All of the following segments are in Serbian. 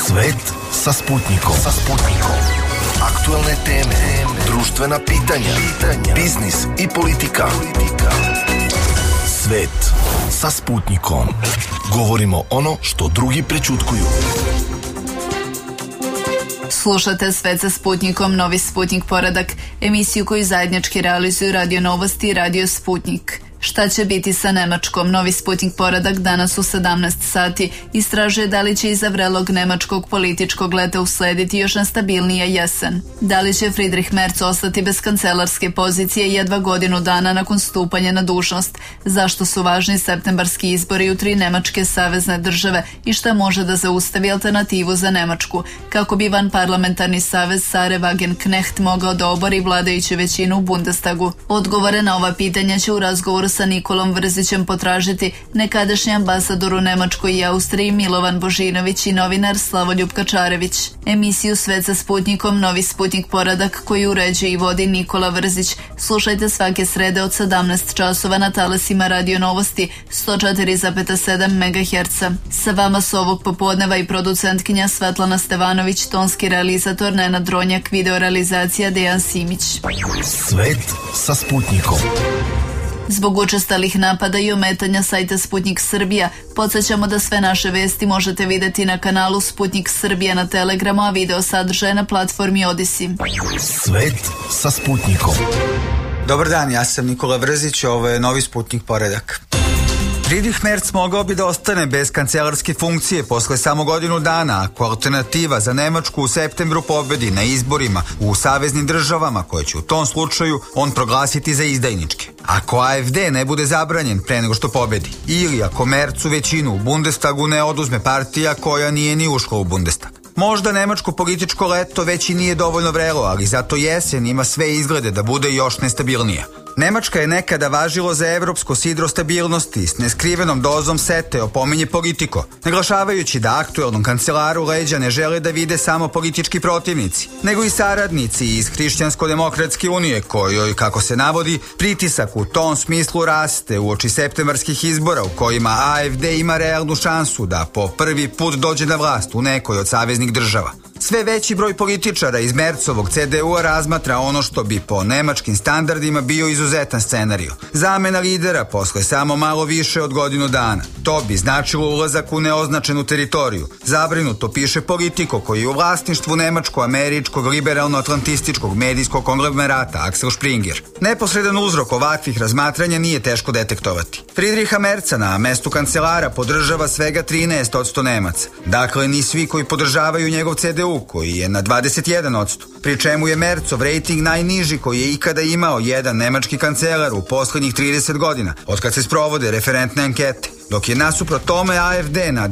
Svet sa Sputnikom. Aktuelne teme, društvena pitanja, biznis i politika. Svet sa Sputnikom. Govorimo ono što drugi prećutkuju. Slušate Svet sa Sputnikom, novi Sputnik poredak, emisiju koju zajednički realizuju Radio Novosti i Radio Sputnik. Šta će biti sa Nemačkom? Novi Sputnik poredak danas u 17 sati istražuje da li će iza vrelog nemačkog političkog leta uslediti još nestabilnija jesen. Da li će Friedrich Merz ostati bez kancelarske pozicije jedva godinu dana nakon stupanja na dužnost? Zašto su važni septembarski izbori u 3 nemačke savezne države i šta može da zaustavi alternativu za Nemačku? Kako bi vanparlamentarni savez Sahre Wagenknecht mogao da obori vladajuću većinu u Bundestagu? Odgovore na ova pitanja će u razgovoru sa Nikolom Vrzićem potražiti nekadašnji ambasador u Nemačkoj i Austriji Milovan Božinović i novinar Slavoljub Kačarević. Emisiju Svet sa Sputnikom, novi Sputnik poredak koji uređuje i vodi Nikola Vrzić. Slušajte svake srede od 17 časova na talasima Radio Novosti 104,7 MHz. Sa vama su ovog popodneva i producentkinja Svetlana Stevanović, tonski realizator Nenad Dronjak, videorealizacija Dejan Simić. Svet sa Sputnikom. Zbog učestalih napada i ometanja sajta Sputnik Srbija, podsjećamo da sve naše vesti možete videti na kanalu Sputnik Srbija na Telegramu, a video sadržaje na platformi Odisi. Svet sa Sputnikom. Dobar dan, ja sam Nikola Vrzić, ovo je novi Sputnik poredak. Friedrich Merz mogao bi da ostane bez kancelarske funkcije posle samo godinu dana ako alternativa za Nemačku u septembru pobedi na izborima u saveznim državama koje će u tom slučaju on proglasiti za izdajničke. Ako AfD ne bude zabranjen pre nego što pobedi ili ako Merzu većinu u Bundestagu ne oduzme partija koja nije ni ušla u Bundestag. Možda nemačko političko leto već i nije dovoljno vrelo, ali zato jesen ima sve izglede da bude još nestabilnija. Nemačka je nekada važilo za evropsko sidro stabilnosti s neskrivenom dozom sete, opominje Politico, naglašavajući da aktuelnom kancelaru leđa ne žele da vide samo politički protivnici, nego i saradnici iz Hrišćansko-demokratske unije, kojoj, kako se navodi, pritisak u tom smislu raste uoči septembarskih izbora u kojima AfD ima realnu šansu da po prvi put dođe na vlast u nekoj od saveznih država. Sve veći broj političara iz Merzovog CDU-a razmatra ono što bi po nemačkim standardima bio izuzetan scenariju. Zamena lidera posle samo malo više od godinu dana. To bi značilo ulazak u neoznačenu teritoriju. Zabrinuto piše Politico, koji je u vlasništvu nemačko-američkog liberalno-atlantističkog medijskog konglomerata Axel Springer. Neposredan uzrok ovakvih razmatranja nije teško detektovati. Friedricha Merza na mestu kancelara podržava svega 13% Nemaca. Dakle, ni svi koji podržavaju njegov CDU, koji je na 21%, pri čemu je Merzov rejting najniži koji je ikada imao jedan nemački kancelar u poslednjih 30 godina, otkad se sprovode referentne ankete, dok je nasuprot tome AfD na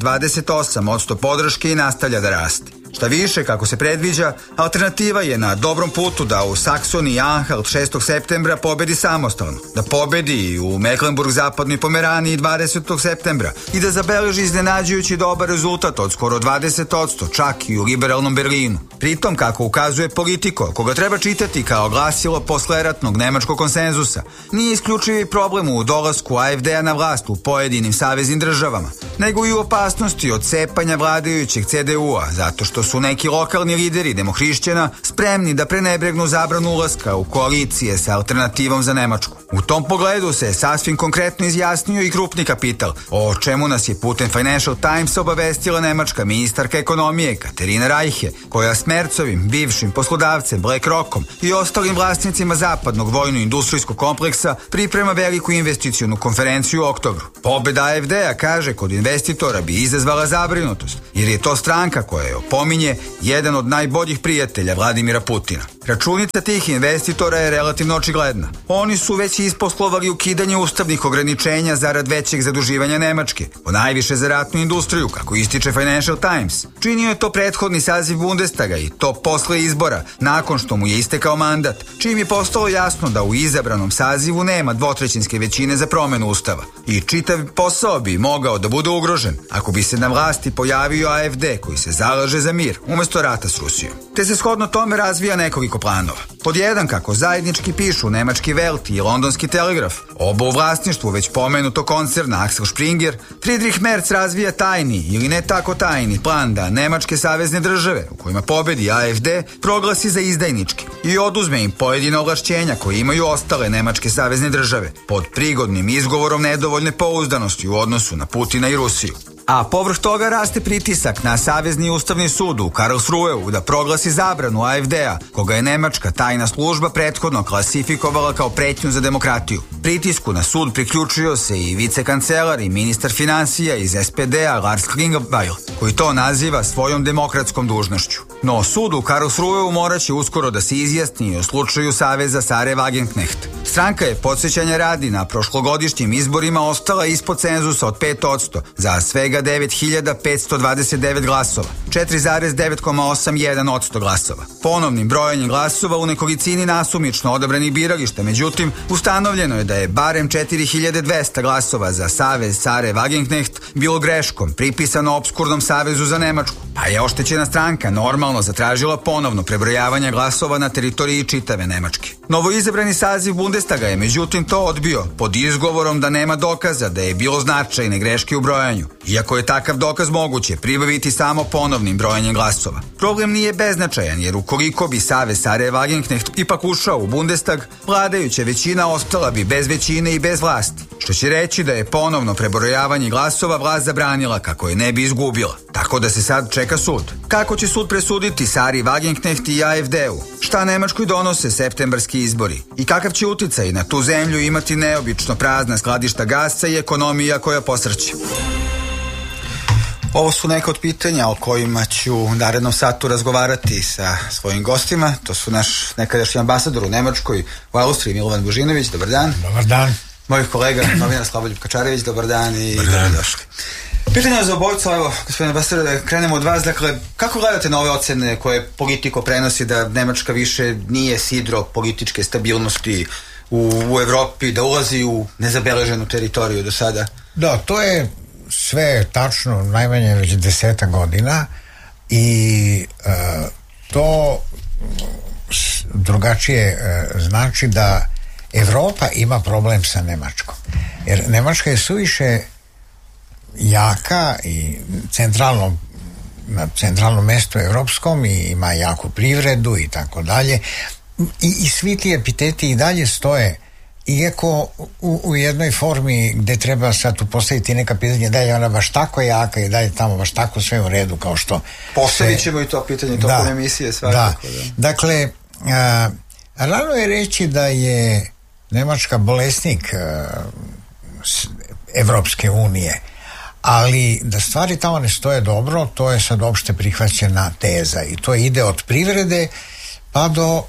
28% podrške i nastavlja da raste. Šta više, kako se predviđa, alternativa je na dobrom putu da u Saksoniji i Anhalt 6. septembra pobedi samostalno, da pobedi u Mecklenburg-zapadnoj Pomeraniji 20. septembra i da zabeleži iznenađujući dobar rezultat od skoro 20%, čak i u liberalnom Berlinu. Pritom, kako ukazuje Politico, koga treba čitati kao glasilo posleratnog nemačkog konsenzusa, nije isključivi problem u dolasku AfD-a na vlast u pojedinim saveznim državama, nego i u opasnosti od cepanja vladajućeg CDU-a, zato što su neki lokalni lideri demohrišćana spremni da prenebregnu zabranu ulaska u koalicije sa alternativom za Nemačku. U tom pogledu se sasvim konkretno izjasnio i krupni kapital, o čemu nas je putem Financial Times obavestila nemačka ministarka ekonomije Katerina Reiche, koja s Merzovim bivšim poslodavcem BlackRockom i ostalim vlasnicima zapadnog vojno-industrijskog kompleksa priprema veliku investicionu konferenciju u oktobru. Pobeda AfD-a, kaže, kod investitora bi izazvala zabrinutost, jer je to stranka koja je, opominje, jedan od najboljih prijatelja Vladimira Putina. Računica tih investitora je relativno očigledna. Oni su već isposlovali ukidanje ustavnih ograničenja zarad većeg zaduživanja Nemačke, ponajviše za ratnu industriju, kako ističe Financial Times. Činio je to prethodni saziv Bundestaga i to posle izbora, nakon što mu je istekao mandat, čim je postalo jasno da u izabranom sazivu nema dvotrećinske većine za promenu ustava. I čitav posao bi mogao da bude ugrožen ako bi se na vlasti pojavio AFD koji se zalaže za mir umjesto rata s Rusijom. Te se shodno tome razvija nekoliko planova. Pod jedan, kako zajednički pišu nemački Welt i londonski Telegraf, oba u vlasništvu već pomenuto koncerna Axel Springer, Friedrich Merz razvija tajni ili ne tako tajni plan da nemačke savezne države, u kojima pobedi AFD, proglasi za izdajnički i oduzme im pojedine ovlašćenja koje imaju ostale nemačke savezne države, pod prigodnim izgovorom nedovoljne pouzdanosti u odnosu na Putina i Rusiju. A povrh toga raste pritisak na Savezni ustavni sud u Karlsruheu da proglasi zabranu AFD-a, koga je nemačka tajna služba prethodno klasifikovala kao pretnju za demokratiju. Pritisku na sud priključio se i vicekancelar i ministar financija iz SPD-a Lars Klingbeil, koji to naziva svojom demokratskom dužnošću. No sud u Karlsruheu moraće uskoro da se izjasni o slučaju Saveza Sare Wagenknecht. Stranka je, podsjećanja radi, na prošlogodišnjim izborima ostala ispod cenzusa od 5% za svega 9.529 glasova, 4,981% glasova. Ponovnim brojanjem glasova u nekolicini nasumično odabranih birališta, međutim, ustanovljeno je da je barem 4.200 glasova za Savez Sare Wagenknecht bilo greškom, pripisano opskurnom Savezu za Nemačku, pa je oštećena stranka normalno zatražila ponovno prebrojavanje glasova na teritoriji čitave Nemačke. Novoizabrani saziv Bundestaga je međutim to odbio pod izgovorom da nema dokaza da je bilo značajne greške u brojanju, iako je takav dokaz moguće pribaviti samo ponovnim brojanjem glasova. Problem nije beznačajan, jer ukoliko bi Savez Sare Wagenknecht ipak ušao u Bundestag, vladajuća većina ostala bi bez većine i bez vlasti, što će reći da je ponovno prebrojavanje glasova vlast zabranila kako je ne bi izgubila. Tako da se sad čeka sud. Kako će sud presuditi Sari Wagenknecht i AFD-u? Šta Nemačkoj donose septembarski izbori? I kakav će uticaj na tu zemlju imati neobično prazna skladišta gasa i ekonomija koja posrće? Ovo su neka od pitanja o kojima ću u narednom satu razgovarati sa svojim gostima. To su naš nekadašnji ambasador u Nemačkoj, u Austriji, Milovan Božinović. Dobar dan. Dobar dan. Moj kolega, novinar Slavoljub Kačarević. Dobar dan i dobrodošli. Pitanje za obojicu, evo, gospodine ambasador, da krenemo od vas. Dakle, kako gledate na ove ocene koje Politico prenosi da Nemačka više nije sidro političke stabilnosti u Evropi, da ulazi u nezabeleženu teritoriju do sada? Da, to je sve tačno, najmanje već 10 godina i to drugačije znači da Evropa ima problem sa Nemačkom. Jer Nemačka je suviše jaka i na centralnom mestu evropskom i ima jaku privredu i tako dalje. I svi ti epiteti i dalje stoje, iako u jednoj formi gde treba sad tu postaviti neka pitanja da je ona baš tako jaka i da je tamo baš tako sve u redu kao što postavit ćemo i to pitanje tokom emisije svakako. Da. Dakle, rano je reći da je Nemačka bolesnik Evropske unije, ali da stvari tamo ne stoje dobro, to je sad opšte prihvaćena teza i to ide od privrede pa do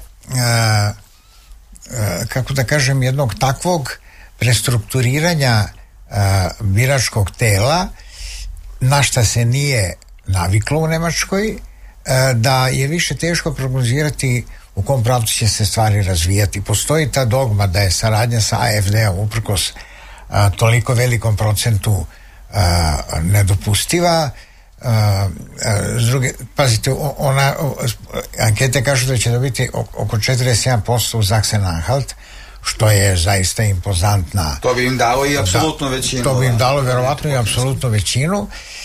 kako da kažem, jednog takvog prestrukturiranja biračkog tela, na šta se nije naviklo u Nemačkoj, da je više teško prognozirati u kom pravcu će se stvari razvijati. Postoji ta dogma da je saradnja sa AFD-om uprkos toliko velikom procentu nedopustiva. S druge, pazite, ankete kažu da će dobiti oko 47% u Sachsen-Anhalt, što je zaista impozantna. To bi im dalo i apsolutnu većinu. To bi im dalo verovatno i apsolutnu većinu.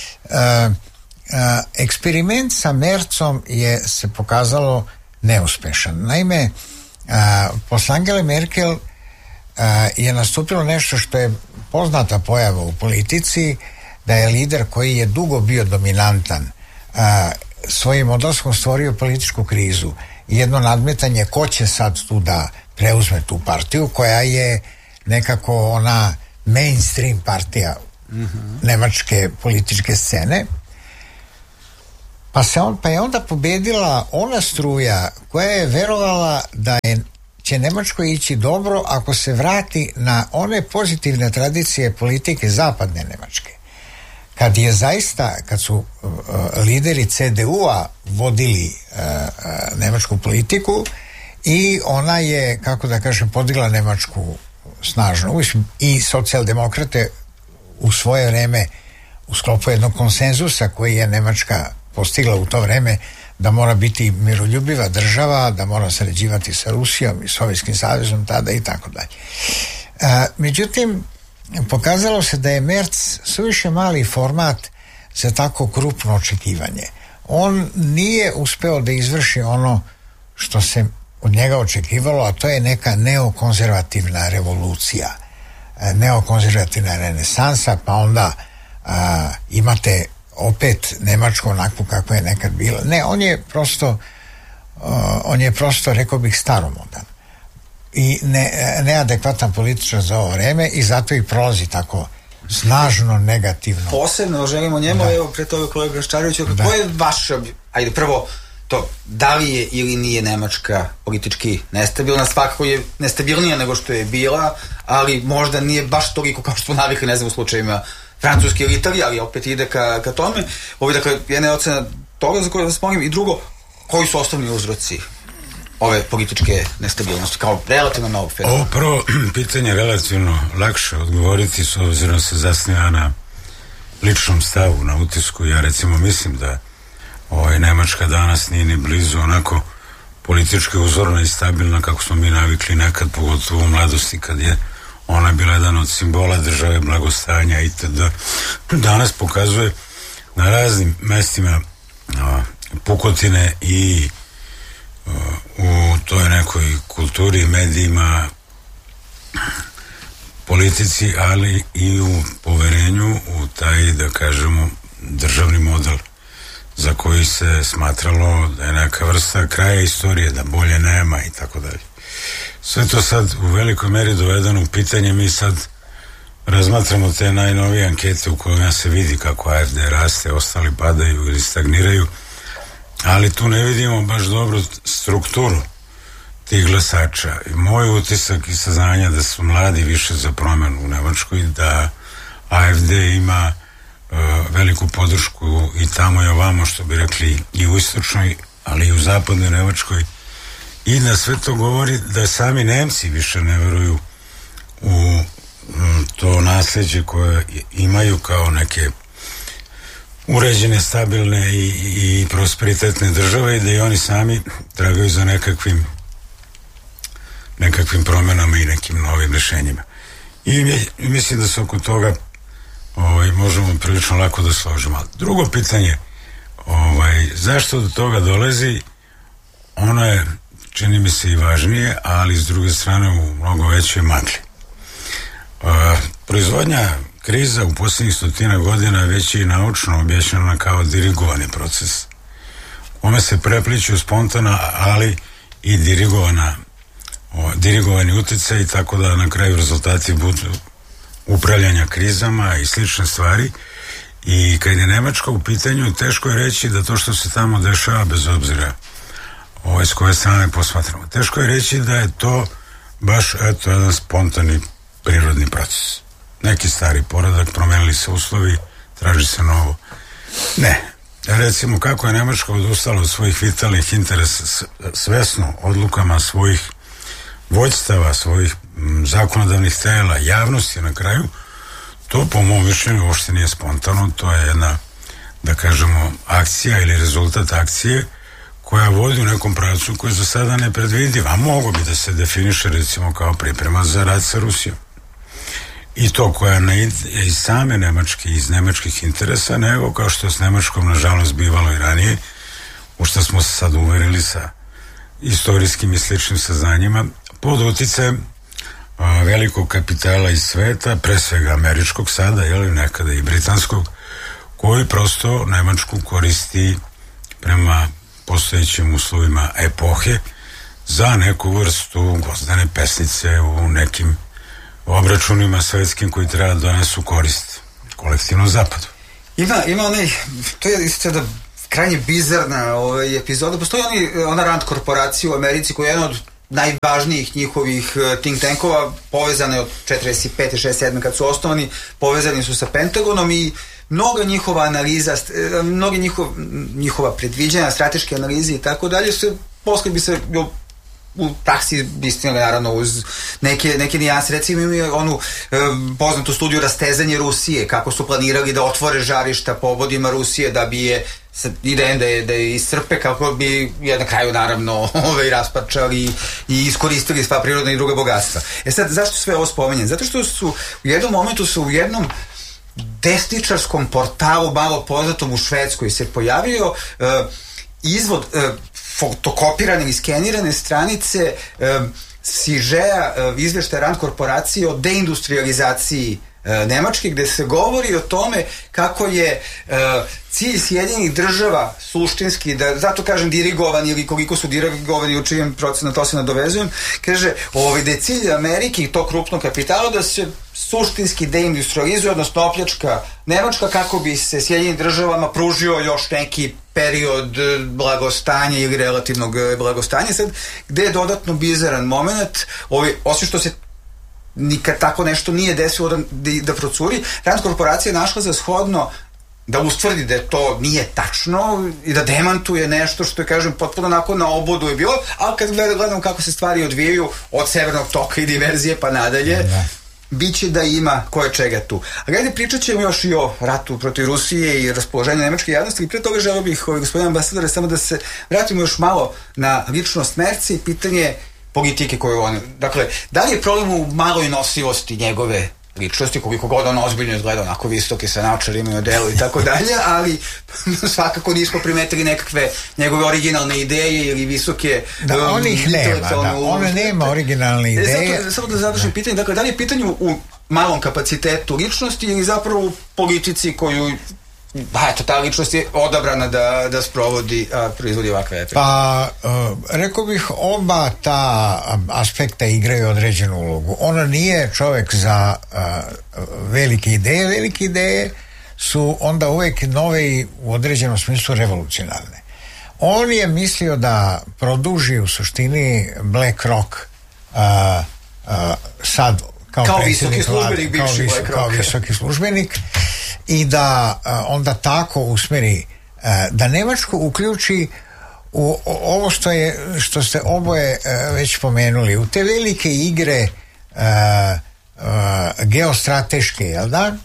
Eksperiment sa Merzom se pokazalo neuspešan. Naime, posle Angele Merkel je nastupilo nešto što je poznata pojava u politici, da je lider koji je dugo bio dominantan svojim odlaskom stvorio političku krizu i jedno nadmetanje ko će sad tu da preuzme tu partiju koja je nekako ona mainstream partija nemačke političke scene, pa je onda pobedila ona struja koja je verovala da će Nemačkoj ići dobro ako se vrati na one pozitivne tradicije politike zapadne Nemačke. Kad su lideri CDU-a vodili nemačku politiku i ona je, kako da kažem, podigla Nemačku snažno. I socijaldemokrate u svoje vreme u sklopu jednog konsenzusa koji je Nemačka postigla u to vreme, da mora biti miroljubiva država, da mora sarađivati sa Rusijom i Sovjetskim savezom tada i tako dalje. Međutim, pokazalo se da je Merz suviše mali format za tako krupno očekivanje. On nije uspeo da izvrši ono što se od njega očekivalo, a to je neka neokonzervativna revolucija, neokonzervativna renesansa, pa onda imate opet Nemačku onakvu kako je nekad bila. Ne, on je prosto, rekao bih, staromodan i neadekvatan političar za ovo vreme i zato i prolazi tako snažno negativno. Posebno želimo njemu, evo pre toga kolega Ščarević, ko je vaš, ajde prvo to, da li je ili nije Nemačka politički nestabilna, svakako je nestabilnija nego što je bila, ali možda nije baš toliko kao što smo navikli, ne znam, u slučajima Francuske ili Italije, ali opet ide ka tome. Ovo je, dakle, jedna ocena toga za koju vas molim, i drugo, koji su osnovni uzroci ove političke nestabilnosti kao relativno novog fenomena? Ovo prvo pitanje je relativno lakše odgovoriti, s obzirom se zasniva na ličnom stavu, na utisku. Ja recimo mislim da Nemačka danas nije ni blizu onako politički uzorna i stabilna kako smo mi navikli nekad, pogotovo u mladosti, kad je ona bila jedan od simbola države, blagostanja itd. Danas pokazuje na raznim mestima pukotine i u toj nekoj kulturi, medijima, politici, ali i u poverenju u taj, da kažemo, državni model za koji se smatralo da je neka vrsta kraja istorije, da bolje nema i tako dalje. Sve to sad u velikoj meri dovedeno u pitanje. Mi sad razmatramo te najnovije ankete u kojima se vidi kako AfD raste, ostali padaju ili stagniraju, ali tu ne vidimo baš dobro strukturu tih glasača. I moj utisak i saznanja da su mladi više za promenu u Nemačkoj, da AfD ima veliku podršku i tamo i ovamo, što bi rekli, i u istočnoj, ali i u zapadnoj Nemačkoj, i da sve to govori da sami Nemci više ne veruju u to nasleđe koje imaju kao neke uređene, stabilne i prosperitetne države, i da i oni sami tragaju za nekakvim promenama i nekim novim rešenjima. I mislim da se oko toga možemo prilično lako da složimo. Drugo pitanje, zašto do toga dolazi, ono je, čini mi se, i važnije, ali s druge strane u mnogo većoj magli. Proizvodnja kriza u posljednjih 100 godina već je i naučno objašnjena kao dirigovani proces. Ome se prepliču spontana, ali i dirigovani utjecaj, tako da na kraju rezultati budu upravljanja krizama i slične stvari. I kad je Nemačka u pitanju, teško je reći da to što se tamo dešava, bez obzira s koje strane posmatramo, teško je reći da je to baš jedan spontani prirodni proces. Neki stari poredak, promenili se uslovi, traži se novo. Ne. Recimo, kako je Nemačka odustala od svojih vitalnih interesa svesno odlukama svojih vođstava, svojih zakonodavnih tela, javnosti na kraju, to po mom mišljenju uopšte nije spontano. To je jedna, da kažemo, akcija ili rezultat akcije koja vodi u nekom pravcu koji je za sada nepredvidiv, a mogo bi da se definiše recimo kao priprema za rat sa Rusijom. I to koja ne iz same Nemačke, iz nemačkih interesa, nego kao što s Nemačkom nažalost bivalo i ranije, u što smo se sad uverili sa istorijskim i sličnim saznanjima, pod uticajem velikog kapitala iz sveta, pre svega američkog sada, nekada i britanskog, koji prosto Nemačku koristi prema postojećim uslovima epohe za neku vrstu gvozdene pesnice u nekim obračunima svetskim koji treba da donesu korist kolektivnom zapadu. Ima onaj, to je isto da krajnje bizarna epizoda, postoji ona Rand korporacija u Americi koja je jedna od najvažnijih njihovih think tankova, povezane od 45. 67. kad su osnovani, povezani su sa Pentagonom, i mnoga njihova analiza, njihova predviđanja, strateške analize i tako dalje, posle bi se u praksi istinali naravno uz neke nijanse. Recimo imaju onu poznatu studiju rastezanje Rusije, kako su planirali da otvore žarišta po obodima Rusije da bi je idejom da je iscrpe, kako bi je na kraju naravno rasparčali i iskoristili sva prirodna i druga bogatstva. Sad, zašto sve ovo spominjem? Zato što su u jednom momentu u jednom desničarskom portalu malo poznatom u Švedskoj se pojavio izvod fotokopirane ili skenirane stranice sižeja izveštaja Rand korporacije o deindustrializaciji Nemačke, gde se govori o tome kako je cilj Sjedinjenih država suštinski, da zato kažem dirigovani ili koliko su dirigovani u čijem procentu, to se nadovezujem, kaže da je cilj Amerike i to krupnog kapitala da se suštinski deindustrializuje, odnosno opljačka Nemačka kako bi se Sjedinjenim državama pružio još neki period blagostanja ili relativnog blagostanja. Sad, gde je dodatno bizaran moment, osim što se nikad tako nešto nije desilo da procuri, Rand korporacija je našla za shodno da ustvrdi da to nije tačno i da demantuje nešto što je, kažem, potpuno onako na obodu je bilo, ali kad gledam kako se stvari odvijaju od Severnog toka i diverzije pa nadalje, biće da ima koje čega tu. A gledajte, pričat ćemo još i o ratu protiv Rusije i raspoloženju nemačke javnosti i pre toga želeo bih, gospodine ambasadore, samo da se vratimo još malo na ličnost Merca i pitanje politike koju on... Dakle, da li je problem u maloj nosivosti njegove ličnosti, koliko god on ozbiljno izgleda, onako visoki sa naočarima i odelu i tako dalje, ali svakako nismo primetili nekakve njegove originalne ideje ili visoke... Da, on ih nema, on nema originalne ideje. Samo da završim pitanje, dakle, da li je pitanje u malom kapacitetu ličnosti ili zapravo u politici koju... ta ličnost je odabrana da sprovodi, proizvodi ovakve efekte. Pa, rekao bih, oba ta aspekta igraju određenu ulogu. Ono nije čovjek za velike ideje. Velike ideje su onda uvijek nove i u određenom smislu revolucionarne. On je mislio da produži u suštini BlackRock sad kao visoki službenik, bivši BlackRock. Kao visoki službenik i da onda tako usmeri da Nemačku uključi u ovo što ste oboje već pomenuli, u te velike igre geostrateške, jel da?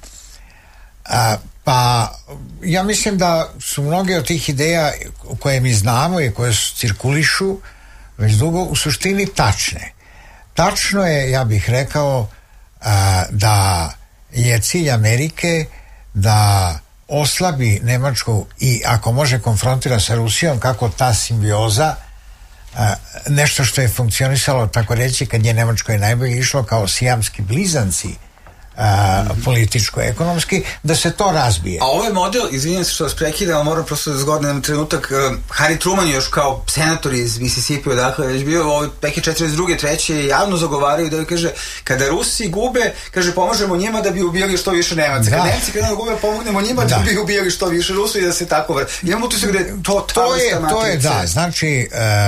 Pa ja mislim da su mnoge od tih ideja koje mi znamo i koje cirkulišu već dugo u suštini tačne. Tačno je, ja bih rekao, da je cilj Amerike da oslabi Nemačku i ako može konfrontira sa Rusijom, kako ta simbioza, nešto što je funkcionisalo, tako reći, kad je Nemačkoj najbolje išlo kao sijamski blizanci političko-ekonomski, da se to razbije. A ovaj model, izvinjam se što vas prekidam, ali moram prosto zgodno trenutak, Harry Truman je još kao senator iz Mississippi, odakle već bio, peke 42. 3. javno zagovaraju da kaže, kada Rusi gube, kaže, pomažemo njima da bi ubijali što više Nemaca. Kada Nemci kada gube, pomognemo njima da bi ubijali što više Rusu i da se tako vrti. Imamo tu se gde to je da, znači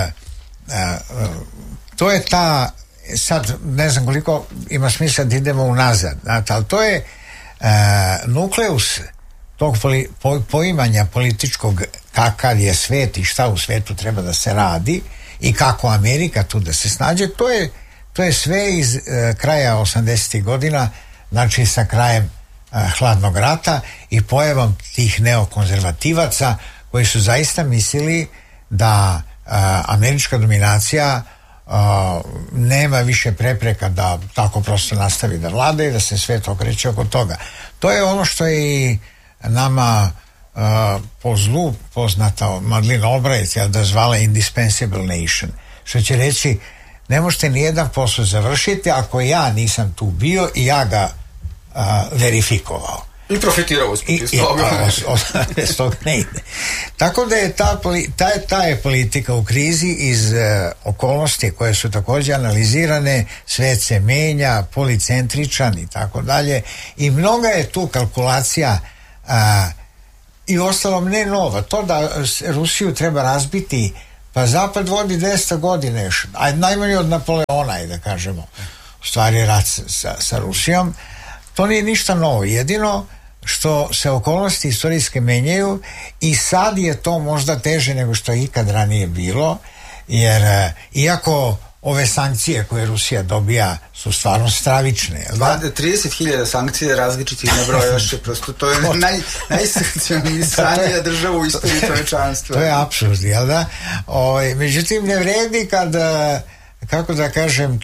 to je ta, sad ne znam koliko ima smisla da idemo unazad, ali to je nukleus tog poimanja političkog, kakav je svet i šta u svetu treba da se radi i kako Amerika tu da se snađe. To je sve iz kraja 80. godina, znači sa krajem hladnog rata i pojavom tih neokonzervativaca koji su zaista mislili da američka dominacija nema više prepreka da tako prosto nastavi da vlada i da se svet okreće oko toga. To je ono što je i nama po zlu poznata Madeleine Albright da zvala indispensable nation, što će reći ne možete nijedan posao završiti ako ja nisam tu bio i ja ga verifikovao. I profitirao iz toga. Bez toga ne ide. Tako da je ta je politika u krizi iz okolnosti koje su također analizirane, svet se menja, policentričan i tako dalje. I mnoga je tu kalkulacija i ostalom ne nova. To da Rusiju treba razbiti, pa Zapad vodi 200 godina još, najmanje od Napoleona, da kažemo, u stvari rat sa Rusijom. To nije ništa novo, jedino što se okolnosti istorijske menjaju i sad je to možda teže nego što je ikad ranije bilo, jer iako ove sankcije koje Rusija dobija su stvarno stravične. 30.000 sankcija različitih nabrojaše, prosto to je najsankcionisanija država u istoriji čovečanstva. To je apsurd, jel da? Međutim, ne vredi kad, kako da kažem,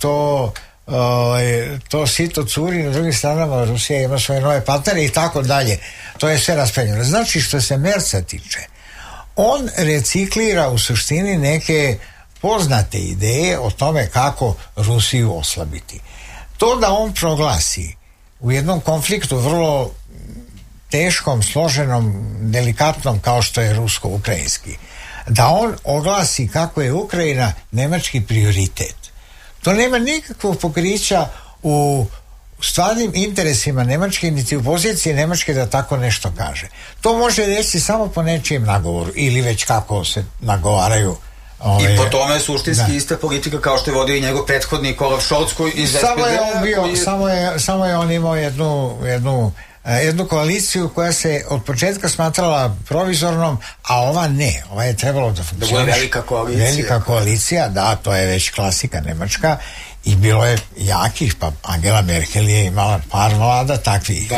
to sito curi, na drugim stranama Rusija ima svoje nove partnere i tako dalje. To je sve raspenjeno. Znači, što se Merca tiče, on reciklira u suštini neke poznate ideje o tome kako Rusiju oslabiti. To da on proglasi u jednom konfliktu vrlo teškom, složenom, delikatnom kao što je rusko-ukrajinski, da on oglasi kako je Ukrajina nemački prioritet. To nema nikakvog pokrića u stvarnim interesima Nemačke, niti u poziciji Nemačke da tako nešto kaže. To može reći samo po nečijem nagovoru ili već kako se nagovaraju. I po tome je suštinski ista politika kao što je vodio i njegov prethodnik Olaf Scholz iz SPD-a. Samo je on imao jednu koaliciju koja se od početka smatrala provizornom, a ova ne. Ova je trebalo da funkcioniše. Da bude velika koalicija. Da, to je već klasika nemačka i bilo je jakih, pa Angela Merkel je imala par vlada takvih.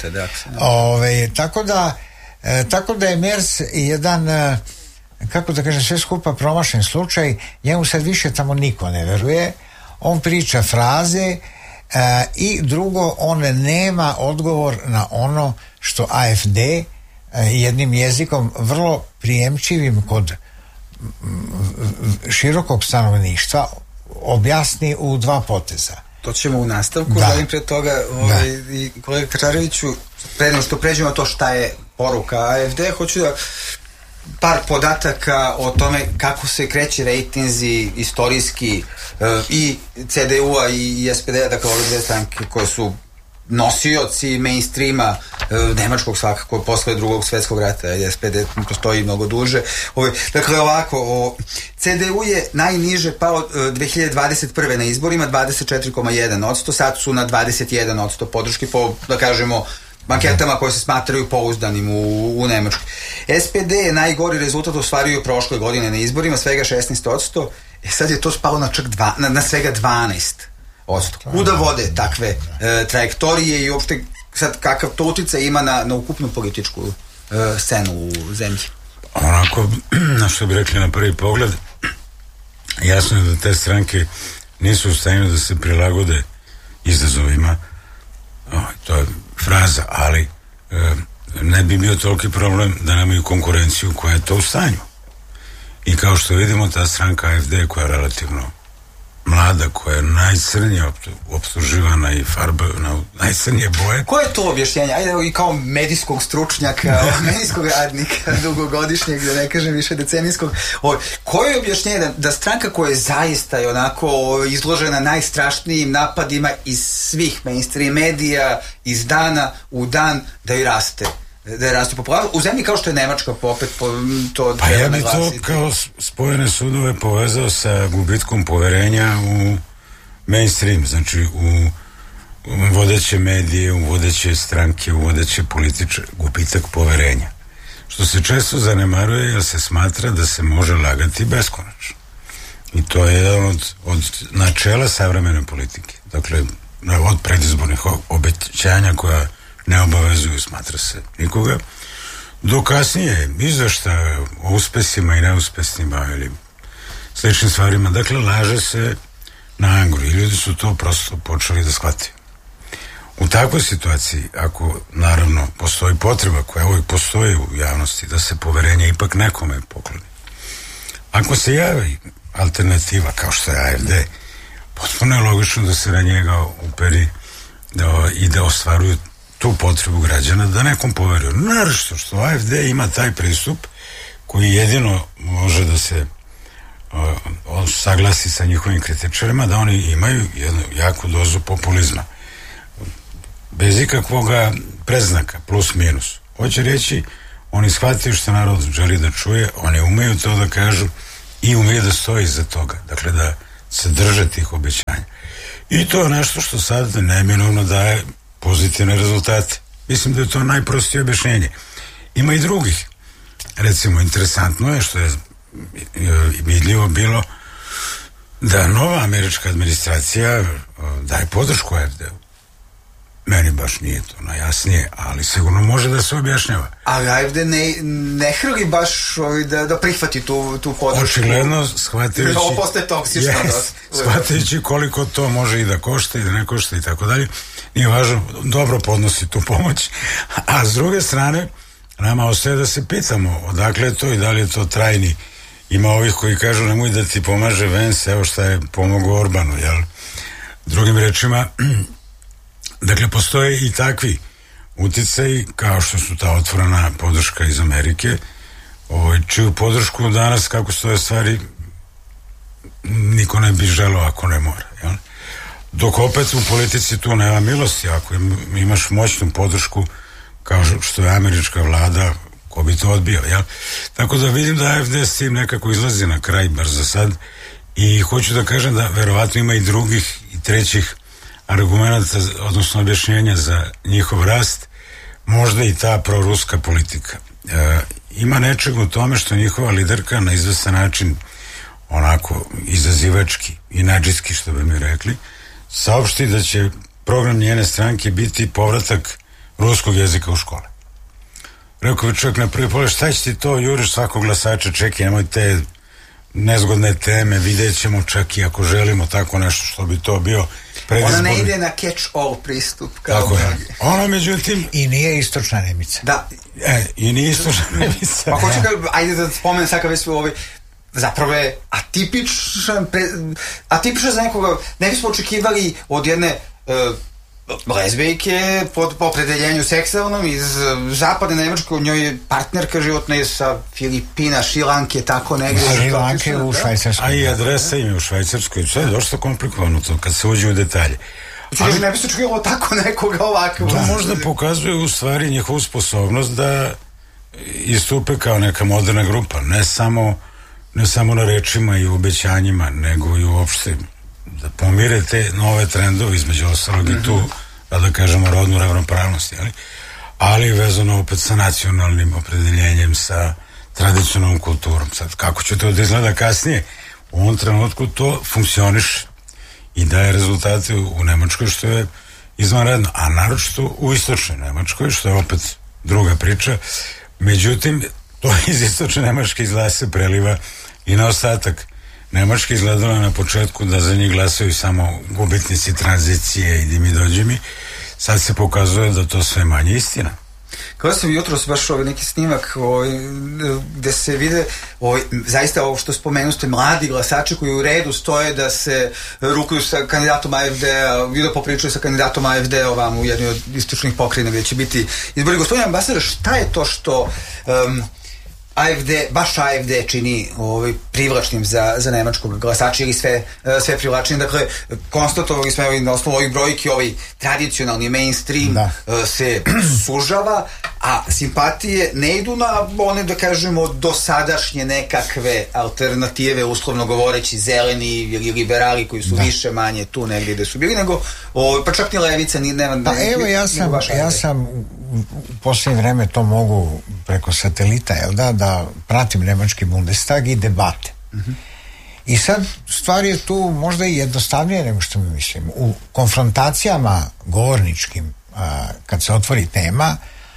Tako da je Merz jedan, kako da kažem, sve skupa promašen slučaj. Njemu sad više tamo niko ne veruje. On priča fraze i drugo, on nema odgovor na ono što AfD jednim jezikom vrlo prijemčivim kod širokog stanovništva objasni u dva poteza. To ćemo u nastavku, želim pre toga i kolega Kačareviću, pre nego što pređemo to šta je poruka AfD, hoću da par podataka o tome kako se kreće rejtinzi istorijski i CDU-a i SPD-a, dakle ove dve stranke koje su nosioci mainstreama nemačkog svakako posle drugog svetskog rata, SPD postoji mnogo duže. Dakle ovako, CDU je najniže pao 2021. na izborima 24,1%, sad su na 21% podrške po, da kažemo, anketama koje se smatraju pouzdanim u Nemačkoj. SPD je najgori rezultat ostvario prošle godine na izborima, svega 16%, sad je to spalo na čak na svega 12%. Kuda vode takve trajektorije i uopšte sad kakav to utjecaj ima na ukupnu političku scenu u zemlji? Onako, na što bi rekli na prvi pogled, jasno je da te stranke nisu u stanju da se prilagode izazovima. To je fraza, ali ne bi bio toliki problem da nemaju konkurenciju koja je to u stanju. I kao što vidimo, ta stranka AfD koja je relativno mlada, koja je najcrnije optuživana i farbana u najcrnije boje. Koje je to objašnjenje? Ajde, i kao medijskog stručnjaka, medijskog radnika, dugogodišnjeg, da ne kažem više decenijskog. Koje je objašnjenje da stranka koja je zaista je onako izložena najstrašnijim napadima iz svih mainstream medija, iz dana u dan, da joj raste? Da je rastu popularno. U zemlji kao što je Nemačka popet to pa ja bi to kao spojene sudove povezao sa gubitkom poverenja u mainstream, znači u vodeće medije, u vodeće stranke, u vodeće političare, gubitak poverenja. Što se često zanemaruje jer se smatra da se može lagati beskonačno. I to je jedan od načela savremene politike. Dakle, od predizbornih obećanja koja ne obavezuju, smatra se, nikoga, do kasnije izveštaja o uspesima i neuspesima ili sličnim stvarima. Dakle, laže se na angru i ljudi su to prosto počeli da shvataju. U takvoj situaciji, ako naravno postoji potreba koja uvijek postoji u javnosti, da se poverenje ipak nekome pokloni. Ako se javi alternativa kao što je AfD, potpuno je logično da se na njega uperi i da ostvaruju tu potrebu građana da nekom poveruju. Naravno što AfD ima taj pristup koji jedino može da se saglasi sa njihovim kritičarima, da oni imaju jednu jaku dozu populizma. Bez ikakvoga predznaka, plus minus. Hoće reći, oni shvataju što narod želi da čuje, oni umeju to da kažu i umeju da stoji iza toga. Dakle, da se drže tih obećanja. I to je nešto što sad neminovno daje pozitivne rezultate. Mislim da je to najprostije objašnjenje. Ima i drugih. Recimo, interesantno je što je vidljivo bilo da nova američka administracija daje podršku AfD-u. Meni baš nije to najjasnije, ali sigurno može da se objašnjava. Ali AfD ne hrli baš da prihvati tu podršku. Očigledno, shvatajući... Ovo postaje toksično. Shvatajući koliko to može i da košta i da ne košta i tako dalje. Nije važno, dobro podnosi tu pomoć. A s druge strane, nama ostaje da se pitamo odakle je to i da li je to trajni. Ima ovih koji kažu nemoj da ti pomaže Vance, evo šta je pomogao Orbanu, jel? Drugim rečima, dakle, postoje i takvi uticaji kao što su ta otvorena podrška iz Amerike, čiju podršku danas, kako stoje stvari, niko ne bi želeo ako ne mora. Jel? Dok opet u politici tu nema milosti, ako imaš moćnu podršku kao što je američka vlada, ko bi to odbio, jel? Tako da vidim da AfD s tim nekako izlazi na kraj, bar za sad, i hoću da kažem da verovatno ima i drugih i trećih argumenta, odnosno objašnjenja za njihov rast, možda i ta proruska politika. Ima nečeg u tome što njihova liderka na izvestan način, onako izazivački i nadžijski, što bi mi rekli, saopšti da će program njene stranke biti povratak ruskog jezika u škole. Rekao bi čovjek na prvi pogled, šta će ti to, juriš svakog glasača, čekaj, nemoj te nezgodne teme, vidjet ćemo čak i ako želimo tako nešto što bi to bio predizborni. Ona ne ide na catch-all pristup. Tako je. Ona međutim... I nije istočna Nemica. Da. I nije istočna Nemica. Pa hoću ajde da spomenem sad kad već smo zapravo je atipičan za nekoga, ne bismo očekivali od jedne lezbijke po opredeljenju seksualnom iz zapadne Nemačke, u njoj je partnerka životna je sa Filipina, Šrilanke, tako negdje. Šrilanke u Švajcarskoj. A i adresa im je u Švajcarskoj. Sve je dosta komplikovano to kad se uđe u detalje. Ali ne bi se očekivalo tako nekoga ovako. To možda pokazuje u stvari njihovu sposobnost da istupe kao neka moderna grupa. Ne samo na rečima i obećanjima, nego i uopšte da pomire te nove trendove, između ostalog i tu, da kažemo, rodnu ravnopravnost, ali vezano opet sa nacionalnim opredeljenjem, sa tradicionalnom kulturom. Sad, kako će to da izgleda kasnije? U ovom trenutku to funkcioniše i daje rezultate u Nemačkoj, što je izvanredno, a naročito u istočnoj Nemačkoj, što je opet druga priča. Međutim, to iz istočne Nemačke izgleda se preliva i na ostatak Nemačke. Izgledalo na početku da za njih glasaju samo gubitnici tranzicije i dimi dođemi. Sad se pokazuje da to sve manje istina. Kao sam jutros baš neki snimak gde se vide zaista ovo što spomenuste, mladi glasači koji u redu stoje da se rukuju sa kandidatom AfD-a, video popričaju sa kandidatom AfD-a ovam u jednoj od istočnih pokrajina gdje će biti izbori. Gospodin ambasador, šta je to što baš AfD čini privlačnim za nemačkog glasača ili sve privlačnim? Dakle, konstatovali smo na osnovu ovih brojki, tradicionalni mainstream se sužava, a simpatije ne idu na one, da kažemo, dosadašnje nekakve alternative, uslovno govoreći zeleni ili liberali koji su više manje tu negdje gde su bili, nego pa čak ni levica nema. Pa evo, ja sam u posljednje vreme to mogu preko satelita, da pratim nemački Bundestag i debate. I sad stvar je tu možda i jednostavnije nego što mi mislimo. U konfrontacijama govorničkim, kad se otvori tema,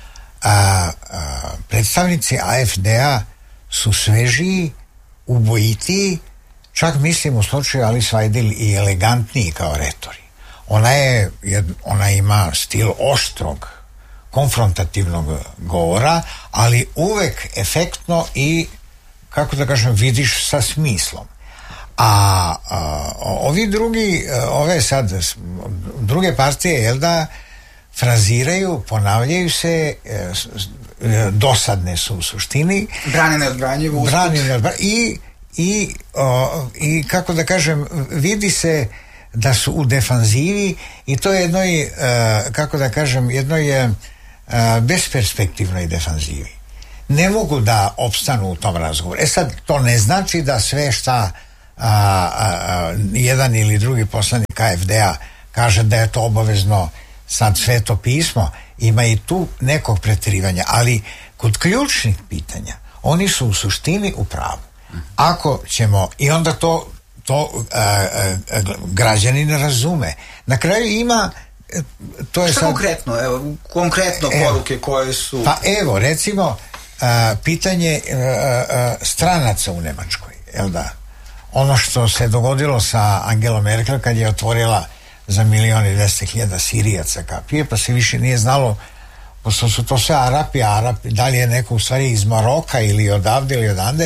predstavnici AfD-a su svežiji, ubojitiji, čak mislim u slučaju Alice Weidel i elegantniji kao retori. Ona ima stil oštrog, konfrontativnog govora, ali uvek efektno i, kako da kažem, vidiš sa smislom. A ovi drugi, druge partije, fraziraju, ponavljaju se, dosadne su u suštini. Brane neodbranjivo. I kako da kažem, vidi se da su u defanzivi i to je jednoj, kako da kažem, jednoj besperspektivnoj defanzivi. Ne mogu da opstanu u tom razgovoru. Sad, to ne znači da sve šta jedan ili drugi poslanik AfD-a kaže da je to obavezno sad Sveto pismo, ima i tu nekog preterivanja, ali kod ključnih pitanja oni su u suštini u pravu. Ako ćemo, i onda to građani ne razume. Na kraju ima to je šta sad, konkretno poruke koje su... Pa evo, recimo pitanje stranaca u Nemačkoj, jel da? Ono što se dogodilo sa Angelom Merkel kad je otvorila za 1.200.000 Sirijaca kapije, pa se više nije znalo, pošto su to sve Arapi, da li je neko u stvari iz Maroka ili odavde ili odande,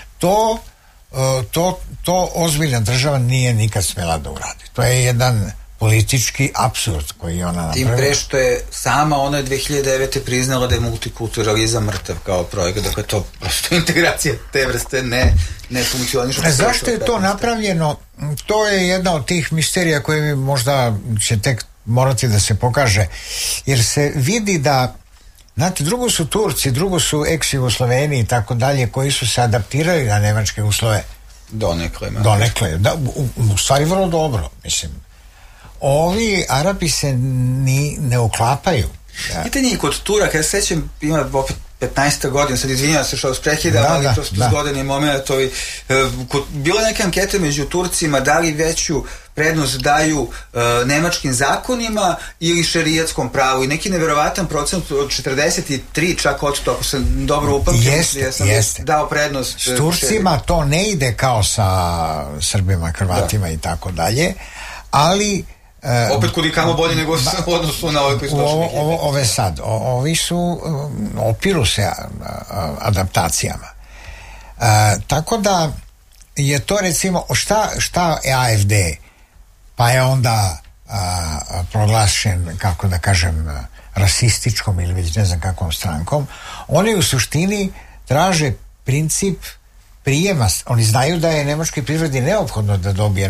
to ozbiljna država nije nikad smjela da uradi. To je jedan politički apsurd koji je ona napravila. Tim pre što je sama ona 2009. priznala da je multikulturalizam mrtav kao projekt, dakle to prosto integracija te vrste ne funkcioniše. Zašto je to napravljeno? To je jedna od tih misterija koje možda će tek morati da se pokaže, jer se vidi da, znate, drugo su Turci, drugo su ex-Jugosloveni i tako dalje, koji su se adaptirali na nemačke uslove. Donekle, da, u stvari vrlo dobro, mislim. Ovi Arapi se ne uklapaju. Pitanje i kod Turaka, ja se sećam, ima opet 15 godina, sad izvinjavam se što vas prekidam, ali to su zgodeni momenti. Bilo neke ankete među Turcima, da li veću prednost daju nemačkim zakonima ili šerijatskom pravu, i neki neverovatan procent od 43 čak od to, ako sam dobro upamtio, ja sam dao prednost. S Turcima to ne ide kao sa Srbima, Hrvatima i tako dalje, ali opet kudikamo bolje nego u odnosu na ove koji su došli. Ove sad, ovi su opiru se adaptacijama. Tako da je to, recimo, šta je AfD, pa je onda proglašen, kako da kažem, rasističkom ili već ne znam kakvom strankom. Oni u suštini traže princip prijema. Oni znaju da je nemačkoj privredi neophodno da dobije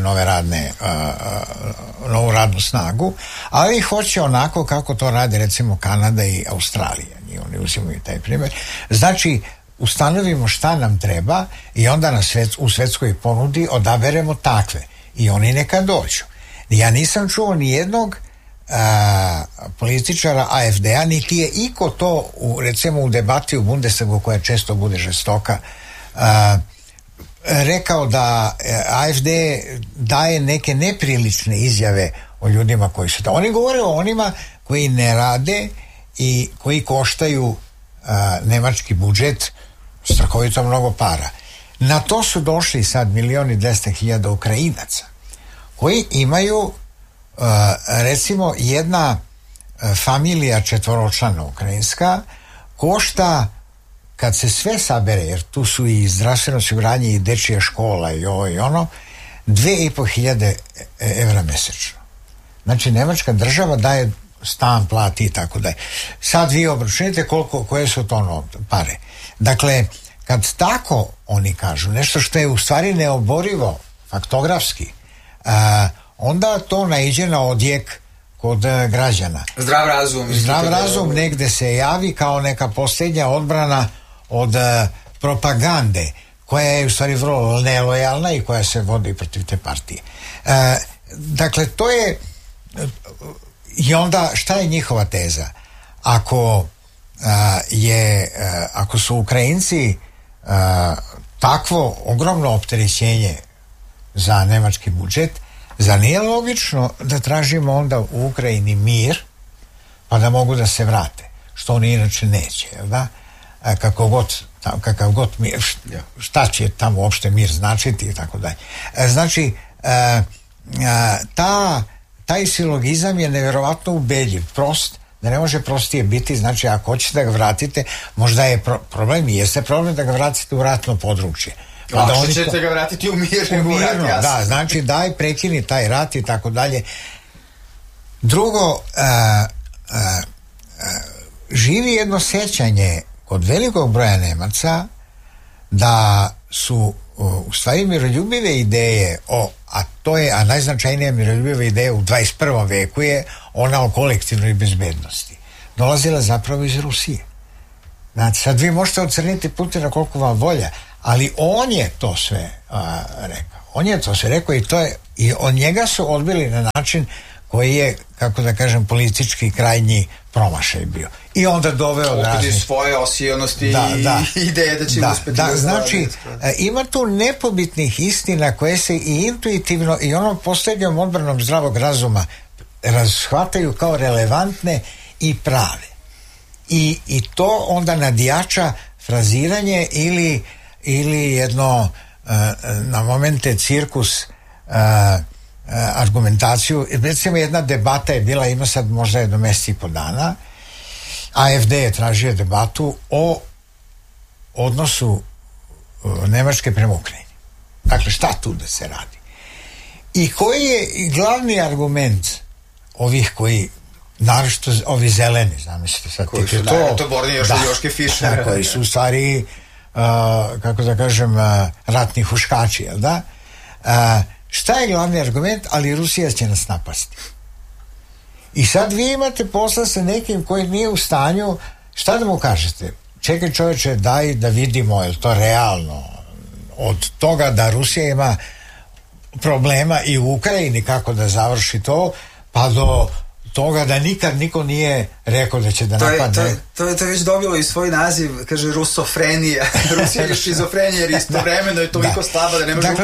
novu radnu snagu, ali hoće onako kako to rade recimo Kanada i Australija. Oni uzimaju taj primjer. Znači, ustanovimo šta nam treba i onda u svetskoj ponudi odaberemo takve i oni neka dođu. Ja nisam čuo ni jednog političara AfD-a, niti je iko to recimo u debati u Bundestagu, koja često bude žestoka, rekao da AfD daje neke neprilične izjave o ljudima koji su tamo. Oni govore o onima koji ne rade i koji koštaju nemački budžet strahovito mnogo para. Na to su došli sad 1.200.000 Ukrajinaca koji imaju recimo jedna familija četvoročlana ukrajinska košta, kad se sve sabere, jer tu su i zdravstveno osiguranje i dečija škola i ovo i ono, 2.500 evra mesečno. Znači, nemačka država daje stan, plati i tako da je. Sad vi obračunite koje su to pare. Dakle, kad tako oni kažu nešto što je u stvari neoborivo faktografski, onda to naiđe na odjek kod građana. Zdrav razum negde se javi kao neka posljednja odbrana od propagande koja je u stvari vrlo nelojalna i koja se vodi protiv te partije. Dakle, to je, i onda šta je njihova teza? Ako su Ukrajinci takvo ogromno opterećenje za nemački budžet, zar nije logično da tražimo onda u Ukrajini mir, pa da mogu da se vrate, što oni inače neće, jel da? Kakav god mir, šta će tamo uopšte mir značiti i tako dalje. Znači, taj silogizam je nevjerovatno ubedljiv, prost, da ne može prostije biti. Znači, ako hoćete da ga vratite, možda je problem, i jeste problem da ga vratite u ratno područje. Lakše ćete ga vratiti u mirno, da, znači daj prekini taj rat i tako dalje. Drugo, živi jedno sjećanje kod velikog broja Nemaca da su u stvari miroljubive ideje a najznačajnija miroljubiva ideja u 21. veku je ona o kolektivnoj bezbednosti. Dolazila zapravo iz Rusije. Znači, sad vi možete ocrniti Putina koliko vam volja, ali on je to sve rekao. On je to sve rekao i od njega su odbili na način koji je, kako da kažem, politički krajnji promašaj bio. I onda doveo opet svoje osijenosti i ideje da će uspjeti. Znači, ima tu nepobitnih istina koje se i intuitivno i onom posljednjom odbranom zdravog razuma shvataju kao relevantne i prave. I to onda nadjača fraziranje ili jedno na momente cirkus argumentaciju. Recimo jedna debata je bila, ima sad možda jedno mjesec i po dana, AfD je tražio debatu o odnosu Nemačke prema Ukrajini. Dakle, šta tu da se radi? I koji je glavni argument ovih koji, naročito ovi zeleni, zamislite sad, koji su borni još od Joške Fišera, koji su u stvari kako da kažem ratni huškači, jel da? Šta je glavni argument? Ali Rusija će nas napasti. I sad vi imate posla sa nekim koji nije u stanju, šta da mu kažete? Čekaj čovječe, daj da vidimo je li to realno, od toga da Rusija ima problema i u Ukrajini kako da završi to, pa do toga da nikad niko nije rekao da će da napadne. To je već dobilo i svoj naziv, kaže rusofrenija. Rusija je šizofrenija jer istovremeno je toliko slaba da ne može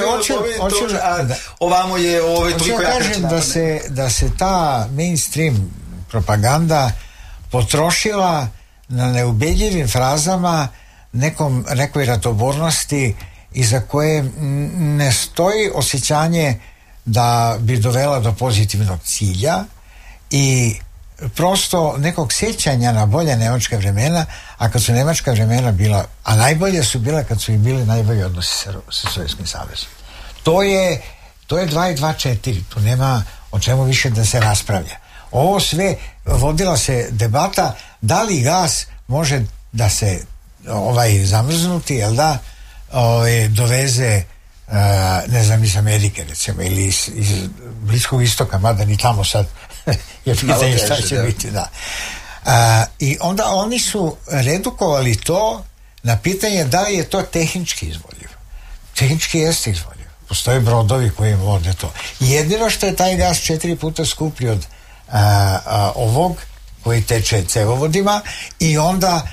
ovamo je toliko jaka. Kažem da se ta mainstream propaganda potrošila na neubedljivim frazama nekoj ratobornosti iza koje ne stoji osjećanje da bi dovela do pozitivnog cilja i prosto nekog sjećanja na bolje nemačka vremena, a kad su nemačka vremena bila, a najbolje su bila kad su i bili najbolji odnosi sa Sovjetskim savezom. To je 2 i 2 4, tu nema o čemu više da se raspravlja. Ovo sve, vodila se debata da li gas može da se zamrznuti, jel da, doveze ne znam, iz Amerike recimo ili iz Bliskog istoka, mada ni tamo sad je pitanje šta će biti, da. I onda oni su redukovali to na pitanje da li je to tehnički izvodljivo. Tehnički jeste izvodljivo. Postoje brodovi koji vode to. Jedino što je taj gas 4 puta skuplji od ovog koji teče cevovodima i onda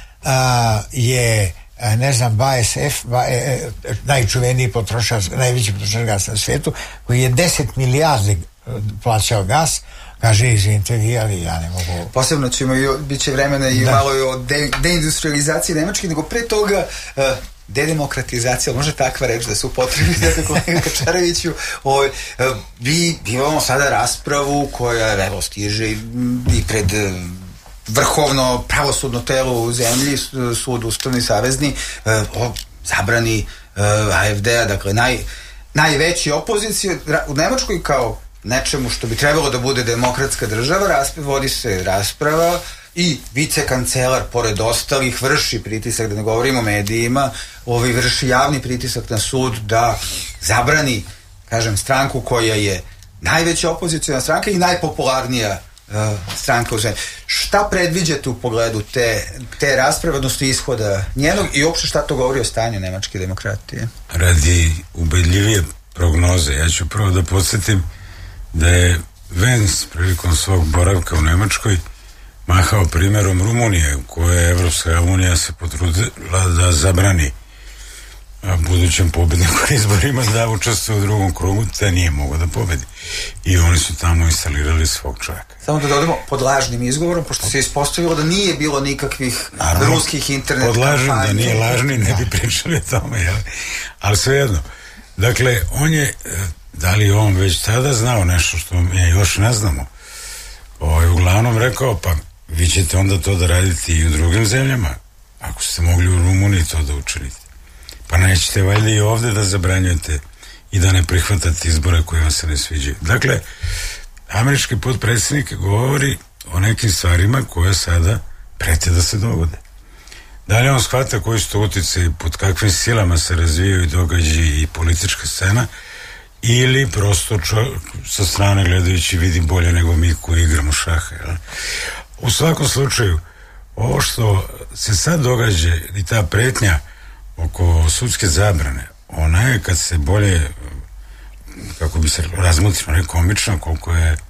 je ne znam, BASF, najčuveniji potrošač, najveći potrošač gasa na svijetu, koji je 10 milijardi plaćao gas, kaže, izvinite vi, ali ja ne mogu. Posebno bit će vremena i malo o deindustrializaciji Nemačke, nego pre toga dedemokratizacija, može takva reč da se upotrebi, dakle, kolega Kačareviću, vi imamo sada raspravu koja, evo, stiže i pred vrhovno pravosudno telo u zemlji, sud ustavni savezni, o zabrani AfD-a, dakle najveći opozicija u Nemačkoj kao nečemu što bi trebalo da bude demokratska država, vodi se rasprava i vicekancelar pored ostalih vrši pritisak, da ne govorimo o medijima, vrši javni pritisak na sud da zabrani, kažem, stranku koja je najveća opozicijna stranka i najpopularnija stranka u zemlji. Šta predviđate u pogledu te rasprave, odnosno ishoda njenog i uopšte šta to govori o stanju nemačke demokratije? Radi ubedljivije prognoze, ja ću prvo da podsjetim da je Vens prilikom svog boravka u Nemačkoj mahao primjerom Rumunije, u kojoj je Evropska unija se potrudila da zabrani budućem pobedniku izborima da učestvuje u drugom krugu, te nije mogao da pobedi. I oni su tamo instalirali svog čovjeka. Samo da dodamo pod lažnim izgovorom, pošto se ispostavilo da nije bilo nikakvih ruskih internet kampanja. Pod lažnim, da nije lažni, ne bi pričali o tome, jel? Ali svejedno. Dakle, on je, da li on već tada znao nešto što mi još ne znamo, uglavnom rekao, pa vi ćete onda to da radite i u drugim zemljama, ako ste mogli u Rumuniji to da učinite. Pa nećete valjda i ovdje da zabranjujete i da ne prihvatate izbore koje vam se ne sviđaju. Dakle, američki potpredsjednik govori o nekim stvarima koje sada prete da se dogode. Da li on shvata koji su to utjecaj, pod kakvim silama se razvijaju događaji i politička scena, ili prosto sa strane gledajući vidi bolje nego mi koji igramo šaha. Jel? U svakom slučaju, ovo što se sad događa i ta pretnja oko sudske zabrane, ona je kad se bolje, kako bi se razmotrilo, ne komično, koliko je